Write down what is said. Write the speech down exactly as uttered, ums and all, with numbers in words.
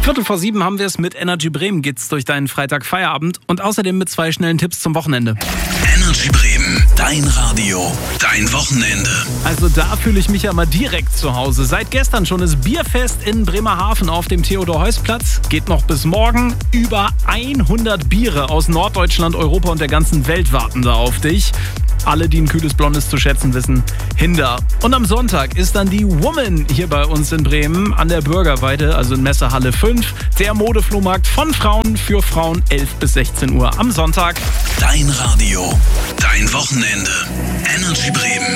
Viertel vor sieben haben wir es mit Energy Bremen. Geht's durch deinen Freitag-Feierabend und außerdem mit zwei schnellen Tipps zum Wochenende. Energy Bremen, dein Radio, dein Wochenende. Also da fühle ich mich ja mal direkt zu Hause. Seit gestern schon ist Bierfest in Bremerhaven auf dem Theodor-Heuss-Platz. Geht noch bis morgen. Über hundert Biere aus Norddeutschland, Europa und der ganzen Welt warten da auf dich. Alle, die ein kühles Blondes zu schätzen wissen, hinter. Und am Sonntag ist dann die Woman hier bei uns in Bremen an der Bürgerweide, also in Messehalle fünf. Der Modeflohmarkt von Frauen für Frauen, elf bis sechzehn Uhr am Sonntag. Dein Radio, dein Wochenende. Energy Bremen.